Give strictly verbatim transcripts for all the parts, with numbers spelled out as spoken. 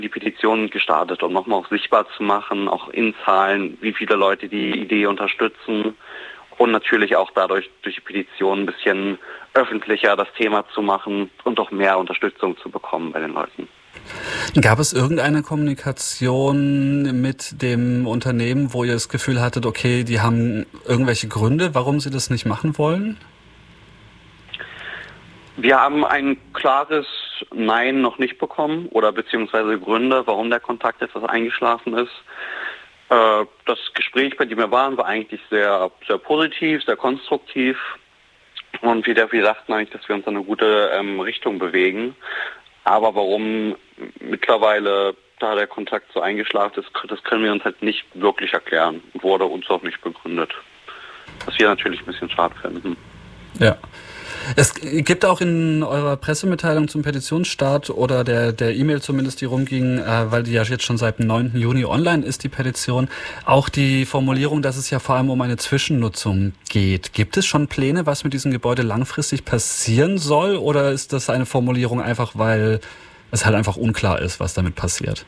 die Petition gestartet, um nochmal auch sichtbar zu machen, auch in Zahlen, wie viele Leute die Idee unterstützen und natürlich auch dadurch durch die Petition ein bisschen öffentlicher das Thema zu machen und auch mehr Unterstützung zu bekommen bei den Leuten. Gab es irgendeine Kommunikation mit dem Unternehmen, wo ihr das Gefühl hattet, okay, die haben irgendwelche Gründe, warum sie das nicht machen wollen? Wir haben ein klares Nein noch nicht bekommen oder beziehungsweise Gründe, warum der Kontakt etwas eingeschlafen ist. Äh, das Gespräch, bei dem wir waren, war eigentlich sehr, sehr positiv, sehr konstruktiv und wir, wir dachten eigentlich, dass wir uns in eine gute ähm, Richtung bewegen. Aber warum mittlerweile da der Kontakt so eingeschlafen ist, das können wir uns halt nicht wirklich erklären. Wurde uns auch nicht begründet. Was wir natürlich ein bisschen schade finden. Ja. Es gibt auch in eurer Pressemitteilung zum Petitionsstart oder der der E-Mail zumindest, die rumging, äh, weil die ja jetzt schon seit dem neunten Juni online ist, die Petition, auch die Formulierung, dass es ja vor allem um eine Zwischennutzung geht. Gibt es schon Pläne, was mit diesem Gebäude langfristig passieren soll, oder ist das eine Formulierung einfach, weil es halt einfach unklar ist, was damit passiert?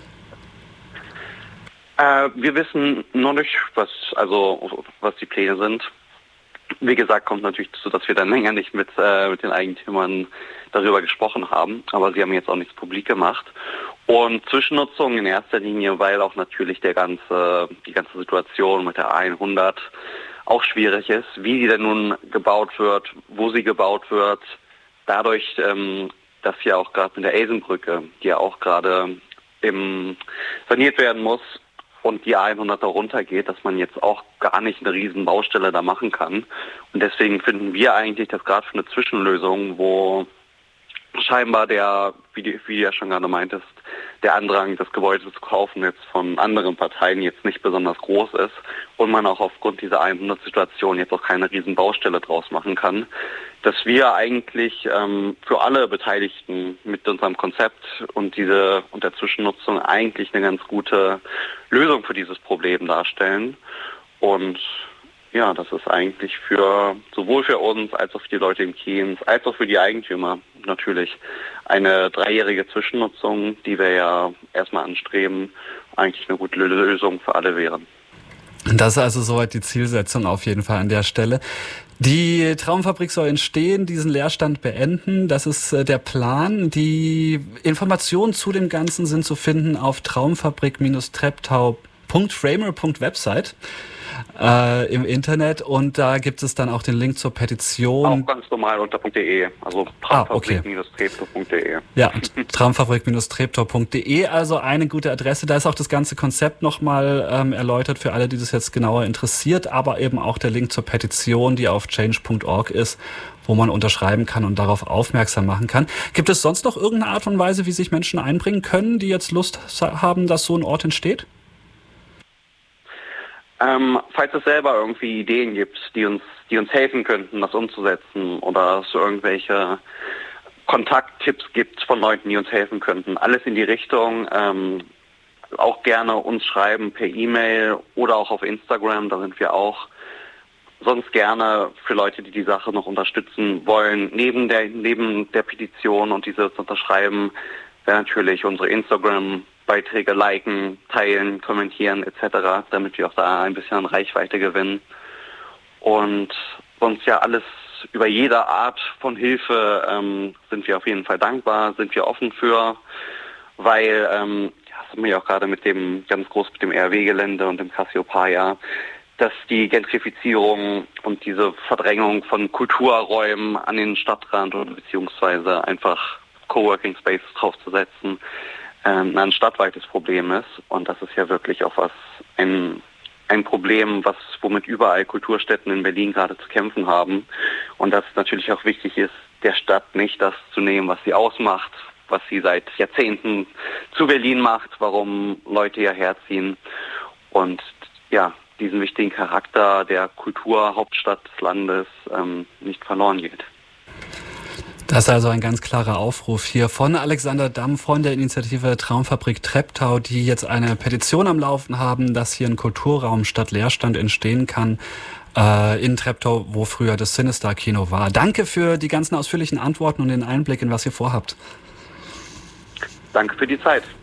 Äh, wir wissen noch nicht, was also was die Pläne sind. Wie gesagt, kommt natürlich dazu, dass wir dann länger nicht mit, äh, mit den Eigentümern darüber gesprochen haben. Aber sie haben jetzt auch nichts publik gemacht. Und Zwischennutzung in erster Linie, weil auch natürlich der ganze, die ganze Situation mit der A hundert auch schwierig ist. Wie die denn nun gebaut wird, wo sie gebaut wird. Dadurch, ähm, dass ja auch gerade mit der Eisenbrücke, die ja auch gerade im saniert werden muss, und die A hundert da runtergeht, dass man jetzt auch gar nicht eine riesen Baustelle da machen kann. Und deswegen finden wir eigentlich, dass gerade für eine Zwischenlösung, wo scheinbar der, wie du wie ja schon gerade meintest, der Andrang, das Gebäude zu kaufen jetzt von anderen Parteien jetzt nicht besonders groß ist und man auch aufgrund dieser A hundert-Situation jetzt auch keine riesen Baustelle draus machen kann, dass wir eigentlich ähm, für alle Beteiligten mit unserem Konzept und diese und der Zwischennutzung eigentlich eine ganz gute Lösung für dieses Problem darstellen. Und ja, das ist eigentlich für sowohl für uns als auch für die Leute im Kiez, als auch für die Eigentümer natürlich eine dreijährige Zwischennutzung, die wir ja erstmal anstreben, eigentlich eine gute Lösung für alle wären. Das ist also soweit die Zielsetzung auf jeden Fall an der Stelle. Die Traumfabrik soll entstehen, diesen Leerstand beenden. Das ist äh, der Plan. Die Informationen zu dem Ganzen sind zu finden auf traumfabrik Treptow Punkt framer Punkt website äh, im Internet, und da gibt es dann auch den Link zur Petition. Auch ganz normal unter .de, also traumfabrik Treptow Punkt de. Ja, traumfabrik Treptow Punkt de, also eine gute Adresse. Da ist auch das ganze Konzept nochmal ähm, erläutert für alle, die das jetzt genauer interessiert, aber eben auch der Link zur Petition, die auf change Punkt org ist, wo man unterschreiben kann und darauf aufmerksam machen kann. Gibt es sonst noch irgendeine Art und Weise, wie sich Menschen einbringen können, die jetzt Lust haben, dass so ein Ort entsteht? Ähm, falls es selber irgendwie Ideen gibt, die uns, die uns helfen könnten, das umzusetzen, oder es irgendwelche Kontakttipps gibt von Leuten, die uns helfen könnten, alles in die Richtung, ähm, auch gerne uns schreiben per E-Mail oder auch auf Instagram, da sind wir auch. Sonst gerne für Leute, die die Sache noch unterstützen wollen, neben der, neben der Petition und diese zu unterschreiben, wäre natürlich unsere Instagram Beiträge liken, teilen, kommentieren et cetera, damit wir auch da ein bisschen an Reichweite gewinnen. Und sonst ja alles über jede Art von Hilfe ähm, sind wir auf jeden Fall dankbar, sind wir offen für, weil, ähm, ja, das haben wir ja auch gerade mit dem, ganz groß mit dem R W-Gelände und dem Cassiopeia, dass die Gentrifizierung und diese Verdrängung von Kulturräumen an den Stadtrand oder beziehungsweise einfach Coworking Spaces draufzusetzen, ähm, ein stadtweites Problem ist. Und das ist ja wirklich auch was, ein, ein Problem, was, womit überall Kulturstätten in Berlin gerade zu kämpfen haben. Und dass es natürlich auch wichtig ist, der Stadt nicht das zu nehmen, was sie ausmacht, was sie seit Jahrzehnten zu Berlin macht, warum Leute hierher ziehen. Und ja, diesen wichtigen Charakter der Kulturhauptstadt des Landes ähm, nicht verloren geht. Das ist also ein ganz klarer Aufruf hier von Alexander Damm von der Initiative Traumfabrik Treptow, die jetzt eine Petition am Laufen haben, dass hier ein Kulturraum statt Leerstand entstehen kann äh, in Treptow, wo früher das Cinestar-Kino war. Danke für die ganzen ausführlichen Antworten und den Einblick in was ihr vorhabt. Danke für die Zeit.